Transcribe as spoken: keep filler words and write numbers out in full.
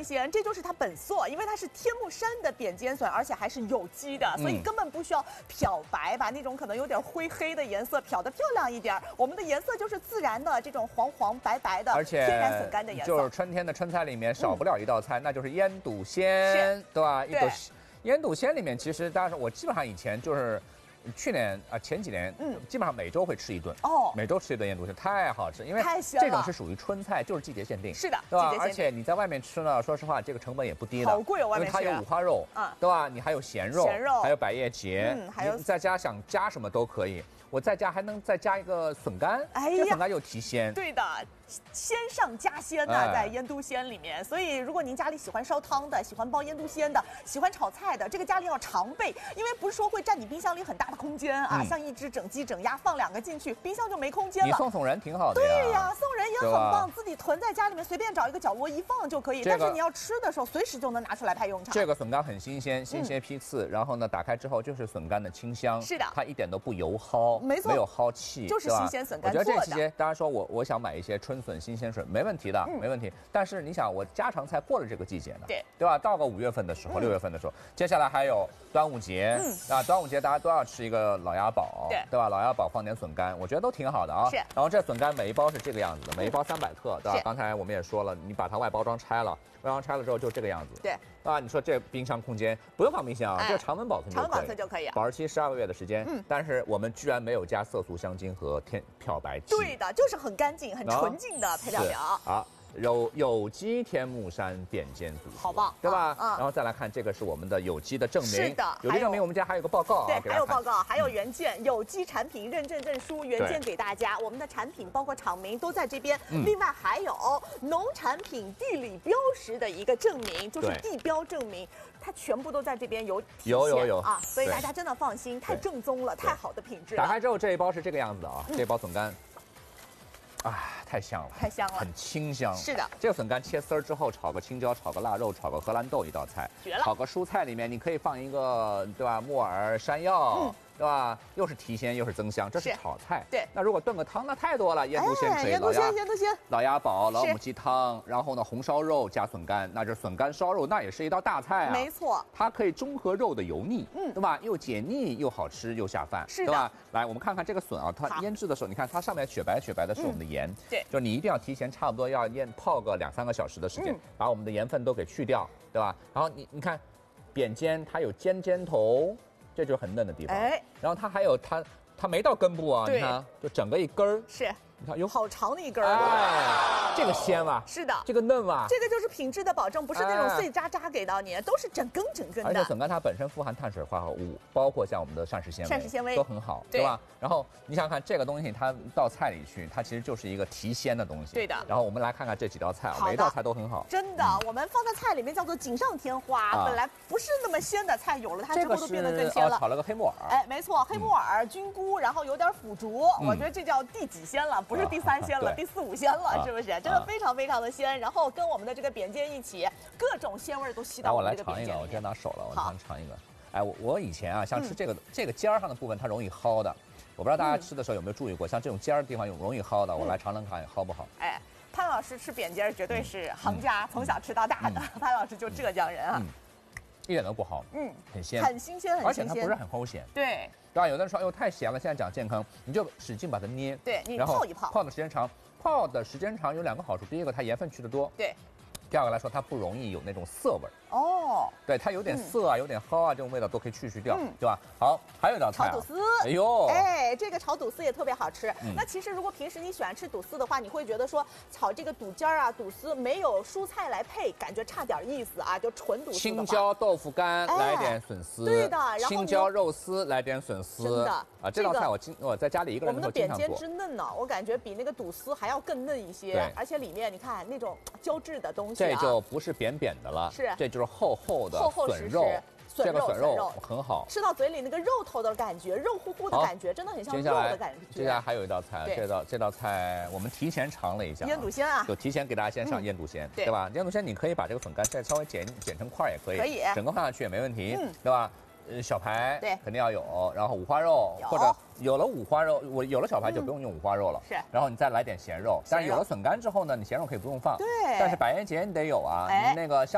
鲜，这就是它本色，因为它是天目山的扁尖笋，而且还是有机的，所以根本不需要漂白，把那种可能有点灰黑的颜色漂得漂亮一点。我们的颜色就是自然的这种黄黄白白的， 而且天然笋干的颜色。 就是春天的春菜里面少不了一道菜，嗯、那就是腌笃鲜，对吧？一笃腌笃鲜里面，其实当然我基本上以前就是。去年啊，前几年，嗯，基本上每周会吃一顿哦，每周吃一顿腌笃鲜，太好吃，因为这种是属于春菜，就是季节限定， 是的， 对吧？而且你在外面吃呢，说实话，这个成本也不低的， 好贵哦，外面因为它有五花肉，啊，对吧？你还有咸肉， 咸肉， 还有百叶结，嗯，还有在家想加什么都可以。我在家还能再加一个笋干，哎呀，这笋干又提鲜， 对的。鲜上加鲜呢，在腌笃鲜里面，所以如果您家里喜欢烧汤的，喜欢煲腌笃鲜的，喜欢炒菜的，这个家里要常备，因为不是说会占你冰箱里很大的空间啊，嗯、像一只整鸡整鸭放两个进去，冰箱就没空间了。 你送送人挺好的呀。 对呀，送人也很棒，自己囤在家里面，随便找一个角落一放就可以。这个、但是你要吃的时候，随时就能拿出来派用场。 这个笋干很新鲜，新鲜批次，嗯、然后呢，打开之后就是笋干的清香， 是的， 它一点都不油蒿， 没错， 没有蒿气， 就是新鲜笋干做的。我觉得这期间，大家说我我想买一些春笋、新鲜笋。没问题的，嗯、没问题。但是你想，我家常菜过了这个季节呢， 对对吧？到个五月份的时候，六、嗯、月份的时候，接下来还有端午节，嗯、啊，端午节大家都要吃一个老鸭煲， 对对吧？老鸭煲放点笋干，我觉得都挺好的啊。 是。 然后这笋干每一包是这个样子的，每一包三百克，对吧？刚才我们也说了，你把它外包装拆了，外包装拆了之后就这个样子， 对。 啊，你说这冰箱空间不用放冰箱，哎、这常温保存就可以， 常温保存就可以， 保质期十二个月的时间。嗯。但是我们居然没有加色素、香精和天漂白剂。 对的，就是很干净、很纯净的配料表。 好。有有机天目山扁尖笃， 好棒， 对吧？嗯，然后再来看，这个是我们的有机的证明。 是的， 有机证明，我们家还有个报告啊， 对，还有报告，还有原件，有机产品认证证书原件给大家。我们的产品包括厂名都在这边，嗯、另外还有农产品地理标识的一个证明，就是地标证明，它全部都在这边有体现有有有啊，所以大家真的放心，太正宗了，太好的品质了。 打开之后，这一包是这个样子的啊，嗯、这一包笋干。啊，太香了， 太香了， 很清香。 是的， 这个笋干切丝儿之后，炒个青椒，炒个腊肉，炒个荷兰豆，一道菜。 绝了！ 炒个蔬菜里面，你可以放一个，对吧？木耳、山药。嗯对吧？又是提鲜又是增香，这是炒菜。 对， 那如果炖个汤，那太多了。腌笃鲜可以， 腌笃鲜、腌笃鲜、 老鸭煲、老母鸡汤，然后呢，红烧肉加笋干，那这笋干烧肉那也是一道大菜啊。 没错， 它可以中和肉的油腻，嗯，对吧？又解腻又好吃又下饭， 是对吧？来，我们看看这个笋啊，它腌制的时候，你看它上面雪白雪白的是我们的盐， 对， 就是你一定要提前差不多要腌泡个两三个小时的时间，把我们的盐分都给去掉，对吧？然后你你看，扁尖它有尖尖头。这就是很嫩的地方，哎，然后它还有它，它没到根部啊，你看，就整个一根儿， 是， 你看有好长的一根儿， 哎，这个鲜哇， 是的， 这个嫩哇， 这个就是品质的保证，不是那种碎渣渣给到你，都是整根整根的。 而且笋干它本身富含碳水化合物，包括像我们的膳食纤维， 膳食纤维都很好，对吧？然后你想想看，这个东西它到菜里去，它其实就是一个提鲜的东西， 对的。 然后我们来看看这几道菜啊，每一道菜都很好， 真的，我们放在菜里面叫做锦上添花，本来不是那么鲜的菜，有了它之后都变得更鲜了。 炒了个黑木耳， 哎，没错，黑木耳、菌菇，然后有点腐竹，我觉得这叫第几鲜了，不是第三鲜了，第四五鲜了，是不是？真的非常非常的鲜，然后跟我们的这个扁尖一起，各种鲜味都吸到我们这个扁尖里面。 我来尝一个，我直接拿手了，我尝尝一个。哎，我我以前啊，像吃这个这个尖儿上的部分，它容易蒿的，我不知道大家吃的时候有没有注意过，像这种尖儿的地方有容易蒿的，我来尝尝看蒿不好。 哎，潘老师吃扁尖绝对是行家，从小吃到大的。潘老师就浙江人啊。 一点都不好，嗯，很鲜， 很新鲜，很新鲜，而且它不是很齁咸， 对， 对吧？有的人说，哎呦太咸了，现在讲健康，你就使劲把它捏， 对，你泡一泡， 泡的时间长，泡的时间长有两个好处，第一个它盐分去得多， 对， 第二个来说它不容易有那种涩味哦， 对，它有点涩啊，有点蒿啊，这种味道都可以去去掉，嗯、对吧？好，还有一道菜、啊， 炒肚丝， 哎呦， 哎，这个炒肚丝也特别好吃。嗯、那其实如果平时你喜欢吃肚丝的话，你会觉得说炒这个肚尖啊、肚丝没有蔬菜来配，感觉差点意思啊，就纯肚丝。 青椒豆腐干、哎、来点笋丝， 对的，然后青椒肉丝来点笋丝， 真的啊，这道菜我经我在家里一个人我们的扁尖之嫩呢，我感觉比那个肚丝还要更嫩一些，而且里面你看那种胶质的东西、啊， 这就不是扁扁的了， 是， 这就是厚厚的。 厚厚笋肉，这个笋肉很好， 吃到嘴里那个肉头的感觉，肉乎乎的感觉，真的很像肉的感觉。 接下来还有一道菜，这道这道菜我们提前尝了一下， 腌笃鲜啊， 就提前给大家先上腌笃鲜，对吧？腌笃鲜你可以把这个笋干再稍微剪剪成块也可以， 可以， 整个放下去也没问题，对吧？呃，小排对肯定要有，然后五花肉或者有了五花肉，我有了小排就不用用五花肉了， 是。 然后你再来点咸肉，但是有了笋干之后呢，你咸肉可以不用放， 对。 但是百叶结你得有啊，那个像。